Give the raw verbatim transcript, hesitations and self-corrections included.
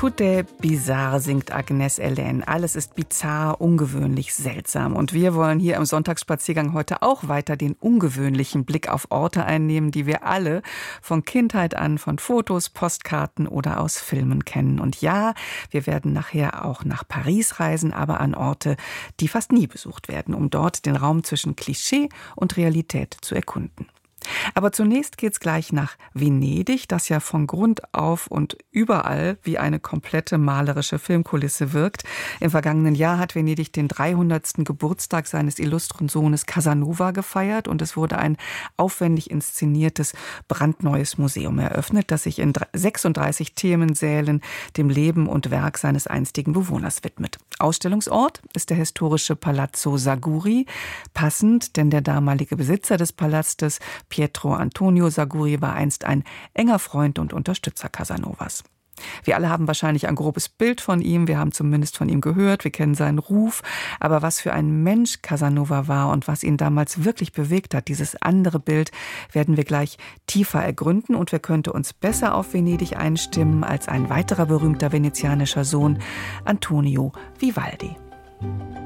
Tout est bizarre, singt Agnès Helene. Alles ist bizarr, ungewöhnlich, seltsam. Und wir wollen hier im Sonntagsspaziergang heute auch weiter den ungewöhnlichen Blick auf Orte einnehmen, die wir alle von Kindheit an von Fotos, Postkarten oder aus Filmen kennen. Und ja, wir werden nachher auch nach Paris reisen, aber an Orte, die fast nie besucht werden, um dort den Raum zwischen Klischee und Realität zu erkunden. Aber zunächst geht's gleich nach Venedig, das ja von Grund auf und überall wie eine komplette malerische Filmkulisse wirkt. Im vergangenen Jahr hat Venedig den dreihundertsten Geburtstag seines illustren Sohnes Casanova gefeiert und es wurde ein aufwendig inszeniertes, brandneues Museum eröffnet, das sich in sechsunddreißig Themensälen dem Leben und Werk seines einstigen Bewohners widmet. Ausstellungsort ist der historische Palazzo Saguri, passend, denn der damalige Besitzer des Palastes, Pietro Antonio Saguri, war einst ein enger Freund und Unterstützer Casanovas. Wir alle haben wahrscheinlich ein grobes Bild von ihm, wir haben zumindest von ihm gehört, wir kennen seinen Ruf, aber was für ein Mensch Casanova war und was ihn damals wirklich bewegt hat, dieses andere Bild, werden wir gleich tiefer ergründen und wer könnte uns besser auf Venedig einstimmen als ein weiterer berühmter venezianischer Sohn, Antonio Vivaldi.